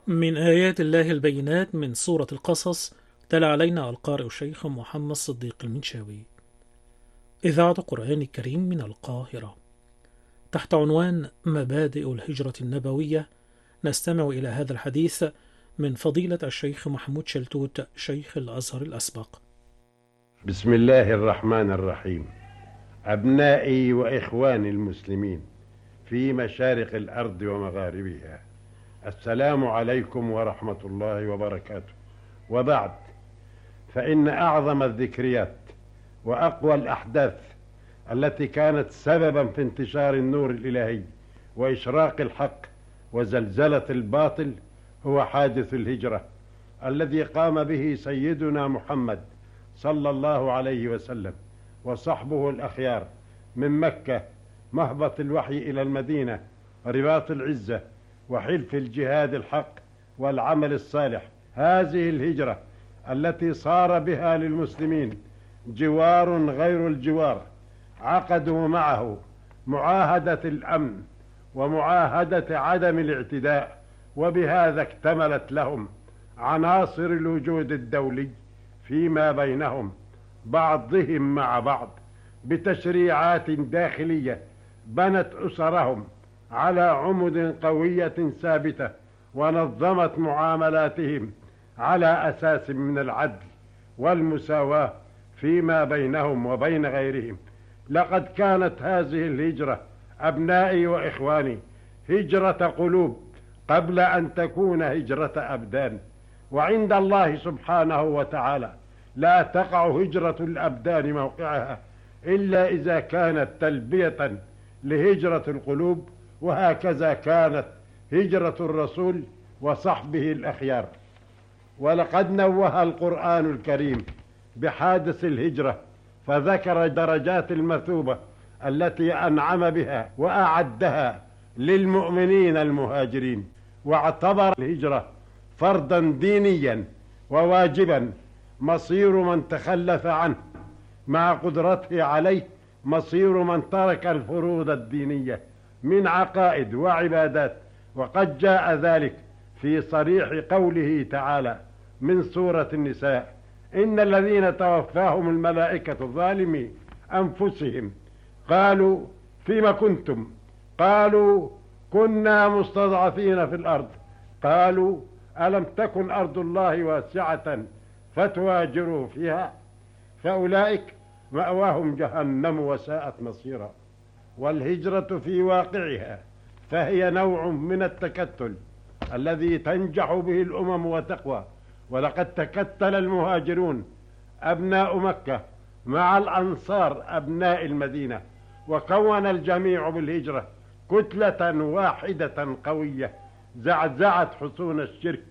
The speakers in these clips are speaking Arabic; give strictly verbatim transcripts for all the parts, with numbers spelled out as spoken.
من آيات الله البينات من سورة القصص. تلا علينا القارئ الشيخ محمد صديق المنشاوي. إذاعة القرآن الكريم من القاهرة، تحت عنوان مبادئ الهجرة النبوية، نستمع إلى هذا الحديث من فضيلة الشيخ محمود شلتوت شيخ الأزهر الأسبق. بسم الله الرحمن الرحيم. أبنائي وإخواني المسلمين في مشارق الأرض ومغاربها، السلام عليكم ورحمة الله وبركاته. وبعد، فإن أعظم الذكريات وأقوى الأحداث التي كانت سببا في انتشار النور الإلهي وإشراق الحق وزلزلة الباطل هو حادث الهجرة الذي قام به سيدنا محمد صلى الله عليه وسلم وصحبه الأخيار من مكة مهبط الوحي إلى المدينة، رباط العزة وحلف الجهاد الحق والعمل الصالح. هذه الهجرة التي صار بها للمسلمين جوار غير الجوار، عقدوا معه معاهدة الأمن ومعاهدة عدم الاعتداء، وبهذا اكتملت لهم عناصر الوجود الدولي فيما بينهم بعضهم مع بعض بتشريعات داخلية بنت أسرهم على عمد قوية ثابتة، ونظمت معاملاتهم على أساس من العدل والمساواة فيما بينهم وبين غيرهم. لقد كانت هذه الهجرة أبنائي وإخواني هجرة قلوب قبل أن تكون هجرة أبدان، وعند الله سبحانه وتعالى لا تقع هجرة الأبدان موقعها إلا إذا كانت تلبية لهجرة القلوب، وهكذا كانت هجرة الرسول وصحبه الأخيار. ولقد نوه القرآن الكريم بحادث الهجرة، فذكر درجات المثوبة التي أنعم بها وأعدها للمؤمنين المهاجرين، واعتبر الهجرة فرضا دينيا وواجبا مصير من تخلف عنه مع قدرته عليه، مصير من ترك الفروض الدينية من عقائد وعبادات. وقد جاء ذلك في صريح قوله تعالى من سورة النساء: إن الذين توفاهم الملائكة ظالمي أنفسهم قالوا فيما كنتم، قالوا كنا مستضعفين في الأرض، قالوا ألم تكن أرض الله واسعة فتهاجروا فيها، فأولئك مأواهم جهنم وساءت مصيرا. والهجرة في واقعها فهي نوع من التكتل الذي تنجح به الأمم وتقوى. ولقد تكتل المهاجرون أبناء مكة مع الأنصار أبناء المدينة، وكون الجميع بالهجرة كتلة واحدة قوية زعزعت حصون الشرك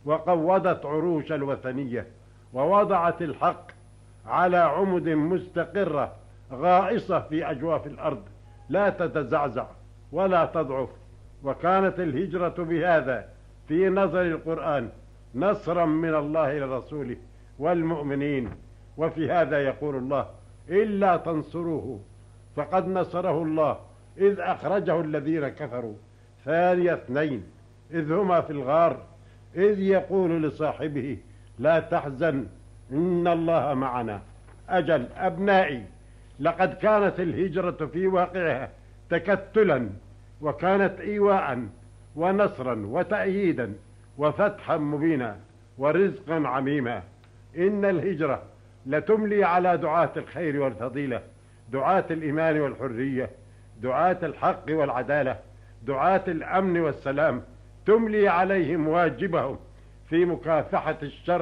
وقوضت عروش الوثنية، ووضعت الحق على عمد مستقرة غائصة في أجواف الأرض لا تتزعزع ولا تضعف. وكانت الهجرة بهذا في نظر القرآن نصرا من الله لرسوله والمؤمنين. وفي هذا يقول الله: إلا تنصروه فقد نصره الله إذ أخرجه الذين كفروا ثاني اثنين إذ هما في الغار إذ يقول لصاحبه لا تحزن إن الله معنا. أجل أبنائي، لقد كانت الهجرة في واقعها تكتلا، وكانت إيواء ونصرا وتأييدا وفتحا مبينا ورزقا عميما. إن الهجرة لتملي على دعاة الخير والفضيلة، دعاة الإيمان والحرية، دعاة الحق والعدالة، دعاة الأمن والسلام، تملي عليهم واجبهم في مكافحة الشر